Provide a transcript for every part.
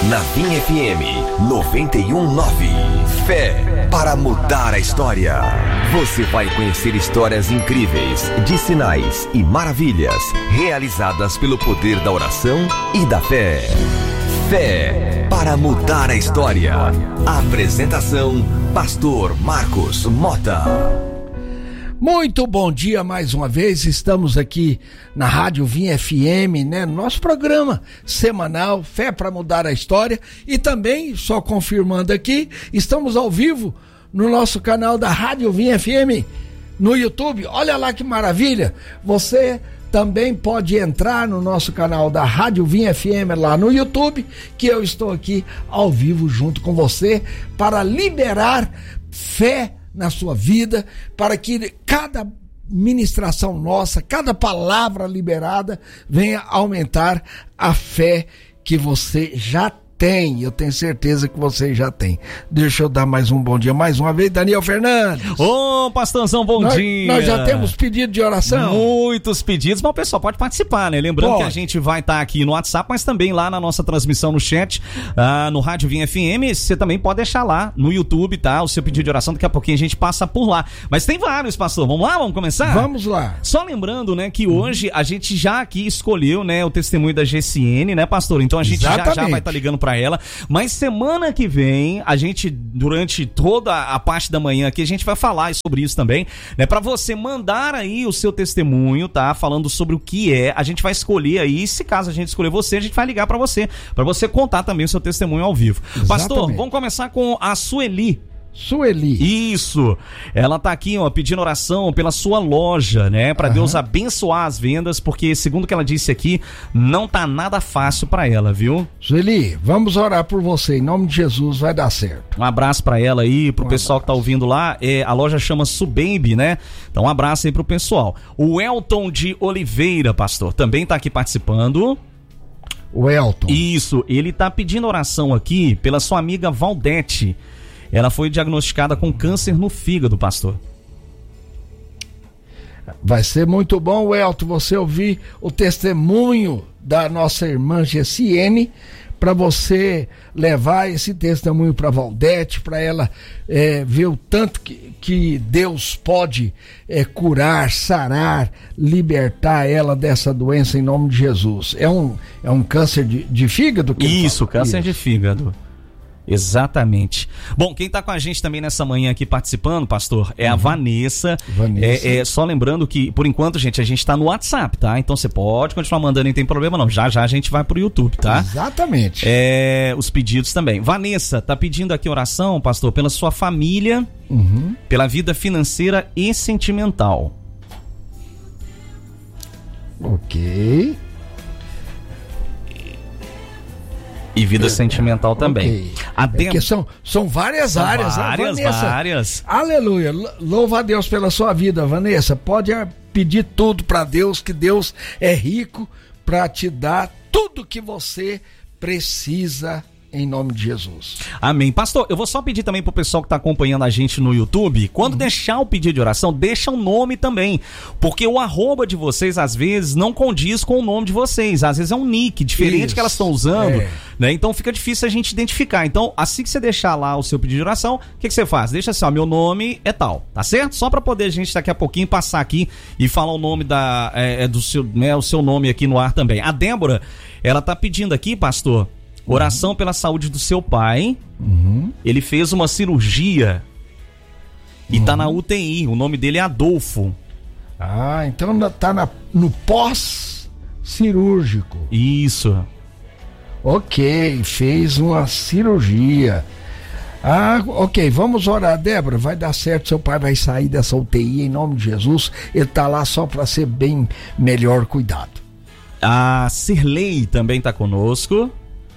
Na Vinha FM 91.9. Fé para mudar a história. Você vai conhecer histórias incríveis de sinais e maravilhas realizadas pelo poder da oração e da fé. Fé para mudar a história. Apresentação: Pastor Marcos Mota. Muito bom dia mais uma vez, estamos aqui na Rádio Vinha FM, né? Nosso programa semanal, Fé para Mudar a História, e também, só confirmando aqui, estamos ao vivo no nosso canal da Rádio Vinha FM no YouTube. Olha lá que maravilha, você também pode entrar no nosso canal da Rádio Vinha FM lá no YouTube, que eu estou aqui ao vivo junto com você para liberar fé na sua vida, para que cada ministração nossa, cada palavra liberada venha aumentar a fé que você já tem. Eu tenho certeza que você já tem. Deixa eu dar mais um bom dia mais uma vez, Daniel Fernandes. Ô, pastorzão, bom dia. Nós já temos pedido de oração. Muitos pedidos, mas o pessoal pode participar, né? Lembrando que a gente vai estar aqui no WhatsApp, mas também lá na nossa transmissão no chat, no Rádio Vinha FM. Você também pode deixar lá no YouTube, tá? O seu pedido de oração, daqui a pouquinho a gente passa por lá. Mas tem vários, pastor. Vamos lá? Vamos começar? Vamos lá. Só lembrando, né, que hoje a gente já aqui escolheu, né, o testemunho da GCN, né, pastor? Então a gente já vai estar ligando pra ela, mas semana que vem, a gente, durante toda a parte da manhã aqui, a gente vai falar sobre isso também, né, pra você mandar aí o seu testemunho, tá, falando sobre o que é, a gente vai escolher aí, se caso a gente escolher você, a gente vai ligar pra você contar também o seu testemunho ao vivo. Exatamente. Pastor, vamos começar com a Sueli. Isso, ela tá aqui, ó, pedindo oração pela sua loja, né, pra Deus abençoar as vendas, porque segundo o que ela disse aqui, não tá nada fácil pra ela, viu? Sueli, vamos orar por você, em nome de Jesus, vai dar certo. Um abraço pra ela aí, pro pessoal que tá ouvindo lá, a loja chama Subembe, né, então um abraço aí pro pessoal. O Elton de Oliveira, pastor, também tá aqui participando. O Elton. Isso, ele tá pedindo oração aqui pela sua amiga Valdete. Ela foi diagnosticada com câncer no fígado, pastor. Vai ser muito bom, Elton, você ouvir o testemunho da nossa irmã Gessiene, para você levar esse testemunho para Valdete, para ela ver o tanto que Deus pode curar, sarar, libertar ela dessa doença em nome de Jesus. É um câncer de fígado? Isso, câncer de fígado. Exatamente. Bom, quem tá com a gente também nessa manhã aqui participando, pastor, é a Vanessa. Só lembrando que, por enquanto, gente, a gente tá no WhatsApp, tá? Então você pode continuar mandando, não tem problema não. Já a gente vai pro YouTube, tá? Exatamente. Os pedidos também. Vanessa tá pedindo aqui oração, pastor, pela sua família, pela vida financeira e sentimental. Ok. E vida sentimental também. Okay. Porque são várias áreas. Várias. Aleluia. Louva a Deus pela sua vida, Vanessa. Pode pedir tudo para Deus, que Deus é rico para te dar tudo que você precisa, em nome de Jesus. Amém. Pastor, eu vou só pedir também pro pessoal que tá acompanhando a gente no YouTube, quando deixar o pedido de oração, deixa o nome também, porque o @ de vocês, às vezes, não condiz com o nome de vocês, às vezes é um nick diferente que elas estão usando, né? Então fica difícil a gente identificar. Então, assim que você deixar lá o seu pedido de oração, o que você faz? Deixa assim, ó, meu nome é tal, tá certo? Só pra poder a gente daqui a pouquinho passar aqui e falar o nome do seu, né, o seu nome aqui no ar também. A Débora, ela tá pedindo aqui, pastor, oração pela saúde do seu pai. Ele fez uma cirurgia e tá na UTI. O nome dele é Adolfo. Então tá no pós-cirúrgico. Isso. Ok, fez uma cirurgia. Ok, vamos orar, Débora, vai dar certo, seu pai vai sair dessa UTI em nome de Jesus. Ele tá lá só para ser bem melhor cuidado. A Cirlei também tá conosco.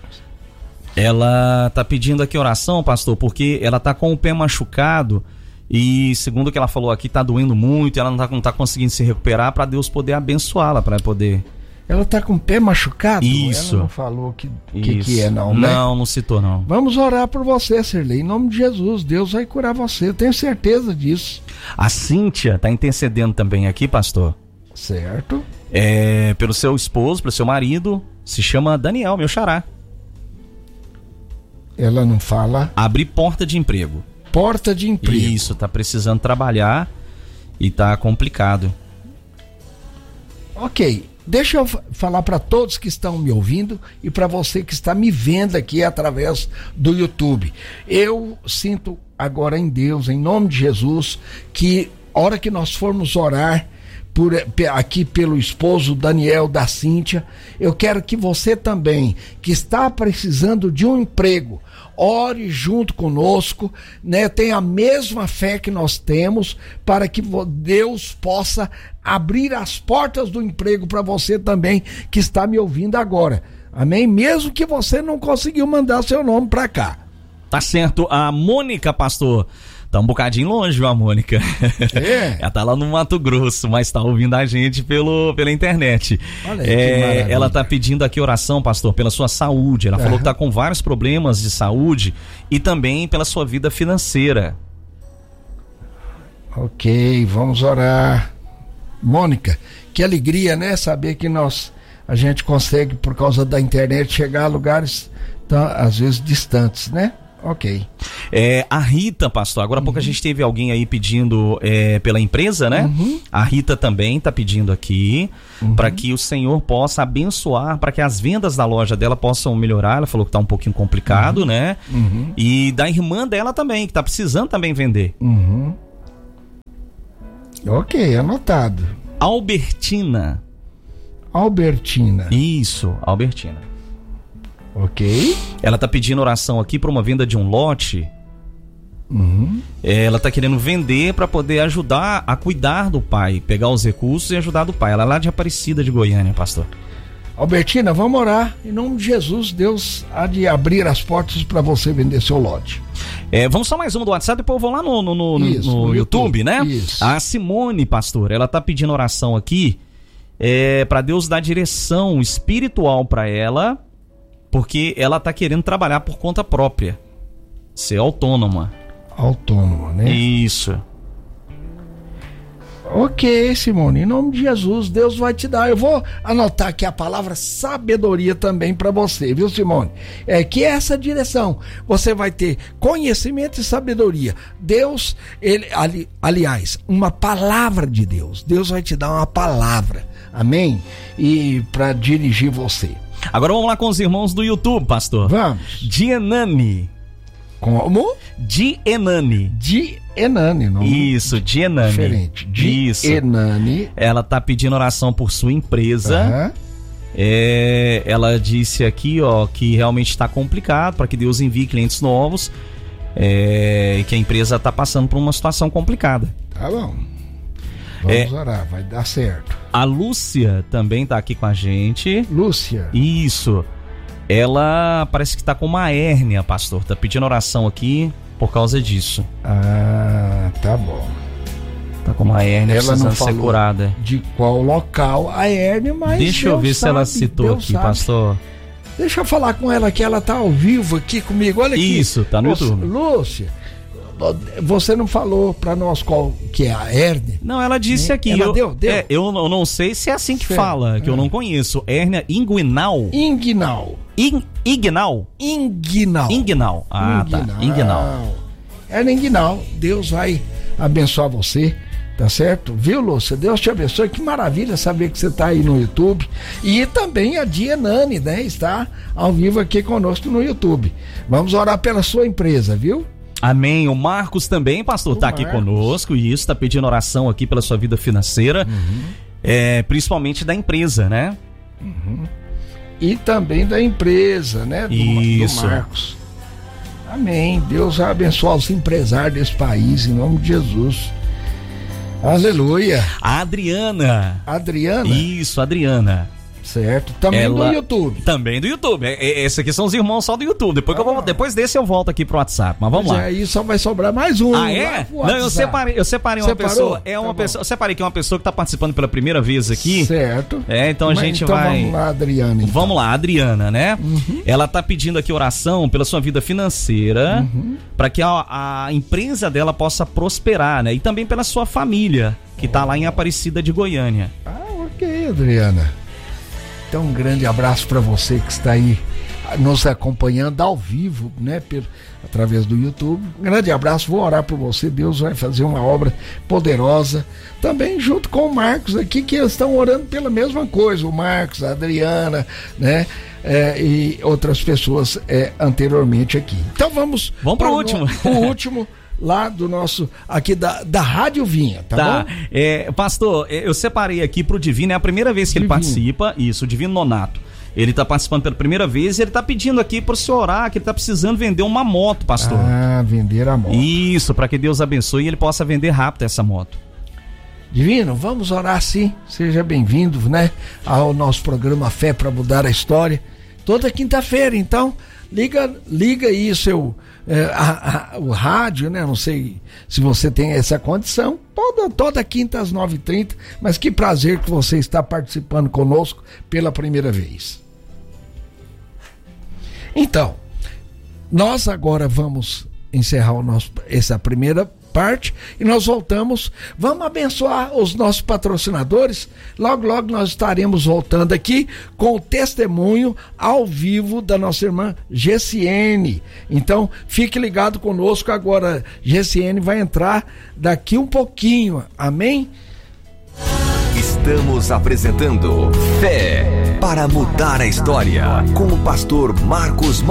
Ela tá pedindo aqui oração, pastor, porque ela tá com o pé machucado e, segundo o que ela falou aqui, tá doendo muito, ela não tá conseguindo se recuperar, para Deus poder abençoá-la, para poder... Ela tá com o pé machucado? Isso. Ela não falou que é não, né? Não citou não. Vamos orar por você, Cirlei, em nome de Jesus. Deus vai curar você, eu tenho certeza disso. A Cíntia tá intercedendo também aqui, pastor. Certo. Pelo seu esposo, pelo seu marido, se chama Daniel, meu xará. Ela não fala. Abrir porta de emprego. Porta de emprego. Isso, tá precisando trabalhar e tá complicado. Ok, deixa eu falar para todos que estão me ouvindo e para você que está me vendo aqui através do YouTube. Eu sinto agora em Deus, em nome de Jesus, que a hora que nós formos orar aqui pelo esposo Daniel da Cíntia, eu quero que você também, que está precisando de um emprego, ore junto conosco, né? Tenha a mesma fé que nós temos, para que Deus possa abrir as portas do emprego para você também, que está me ouvindo agora. Amém? Mesmo que você não conseguiu mandar seu nome para cá. Tá certo. A Mônica, pastor, tá um bocadinho longe, viu, a Mônica? É. Ela tá lá no Mato Grosso, mas tá ouvindo a gente pela internet. Olha aí, que maravilha. Ela tá pedindo aqui oração, pastor, pela sua saúde. Ela falou que tá com vários problemas de saúde e também pela sua vida financeira. Ok, vamos orar. Mônica, que alegria, né? Saber que a gente consegue, por causa da internet, chegar a lugares, às vezes, distantes, né? Ok. A Rita, pastor, agora há pouco a gente teve alguém aí pedindo pela empresa, né? A Rita também tá pedindo aqui para que o Senhor possa abençoar, para que as vendas da loja dela possam melhorar. Ela falou que tá um pouquinho complicado, né? E da irmã dela também, que tá precisando também vender. Ok, anotado. Albertina. Isso, Albertina. Ok. Ela tá pedindo oração aqui para uma venda de um lote. Ela tá querendo vender para poder ajudar a cuidar do pai, pegar os recursos e ajudar do pai. Ela é lá de Aparecida de Goiânia, pastor. Albertina, vamos orar. Em nome de Jesus, Deus há de abrir as portas para você vender seu lote. Vamos só mais uma do WhatsApp, depois eu vou lá no YouTube, né? Isso. A Simone, pastor, ela tá pedindo oração aqui para Deus dar direção espiritual para ela, porque ela tá querendo trabalhar por conta própria, ser autônoma. Autônoma, né? Isso. Ok, Simone, em nome de Jesus, Deus vai te dar. Eu vou anotar aqui a palavra sabedoria também para você, viu, Simone? Que é essa direção. Você vai ter conhecimento e sabedoria. Deus, aliás, uma palavra de Deus. Deus vai te dar uma palavra, amém? E para dirigir você. Agora vamos lá com os irmãos do YouTube, pastor. Vamos. Dienani. Como? Dienani. Dienani, não? Isso, Dienani. Diferente. Dienani. Ela tá pedindo oração por sua empresa. Ela disse aqui, ó, que realmente está complicado, para que Deus envie clientes novos, que a empresa tá passando por uma situação complicada. Tá bom. Vamos orar, vai dar certo. A Lúcia também tá aqui com a gente. Lúcia. Isso. Ela parece que tá com uma hérnia, pastor. Tá pedindo oração aqui por causa disso. Ah, tá bom. Tá com uma hérnia, ela precisando não falou ser curada. De qual local a hérnia, mas deixa eu ver se ela citou aqui, pastor. Deixa eu falar com ela, que ela tá ao vivo aqui comigo. Olha aqui. Isso, tá no YouTube. Lúcia, você não falou pra nós qual que é a hérnia? Não, ela disse aqui. Ela deu? Eu não sei se é assim que fala, que eu não conheço. Hérnia inguinal. Inguinal. Inguinal. Ah, tá. Inguinal. Hérnia inguinal. Deus vai abençoar você, tá certo? Viu, Lúcia? Deus te abençoe. Que maravilha saber que você tá aí no YouTube. E também a Dienani, né? Está ao vivo aqui conosco no YouTube. Vamos orar pela sua empresa, viu? Amém. O Marcos também, pastor, tá aqui conosco. E isso, tá pedindo oração aqui pela sua vida financeira, principalmente da empresa, né? E também da empresa, né? Do Marcos. Amém. Deus vai abençoar os empresários desse país, em nome de Jesus. Aleluia. A Adriana. Isso, Adriana. Certo, também do YouTube. Também do YouTube. Esses aqui são os irmãos só do YouTube. Depois desse eu volto aqui pro WhatsApp. Mas vamos lá. Aí só vai sobrar mais um. Ah, é? Não, eu separei uma pessoa. Eu separei que é uma pessoa que tá participando pela primeira vez aqui. Certo. Então a gente vai. Vamos lá, Adriana. Então. Vamos lá, Adriana, né? Ela tá pedindo aqui oração pela sua vida financeira, para que a empresa dela possa prosperar, né? E também pela sua família, que tá lá em Aparecida de Goiânia. Ah, ok, Adriana. Então, um grande abraço para você que está aí nos acompanhando ao vivo, né, através do YouTube. Um grande abraço, vou orar por você. Deus vai fazer uma obra poderosa. Também junto com o Marcos aqui, que eles estão orando pela mesma coisa. O Marcos, a Adriana, né, e outras pessoas anteriormente aqui. Então vamos para o último. O último lá do nosso, aqui da Rádio Vinha, tá bom? Pastor, eu separei aqui pro Divino, é a primeira vez que ele participa, isso, o Divino Nonato. Ele tá participando pela primeira vez e ele tá pedindo aqui pro senhor orar, que ele tá precisando vender uma moto, pastor. Vender a moto. Isso, para que Deus abençoe e ele possa vender rápido essa moto. Divino, vamos orar sim, seja bem-vindo, né, ao nosso programa Fé para Mudar a História, toda quinta-feira. Então, liga aí o rádio, né? Não sei se você tem essa condição, toda quinta às 9h30, mas que prazer que você está participando conosco pela primeira vez. Então, nós agora vamos encerrar essa primeira parte e nós voltamos, vamos abençoar os nossos patrocinadores. Logo nós estaremos voltando aqui com o testemunho ao vivo da nossa irmã Gessiene. Então fique ligado conosco agora. Gessiene vai entrar daqui um pouquinho, amém? Estamos apresentando Fé para Mudar a História com o pastor Marcos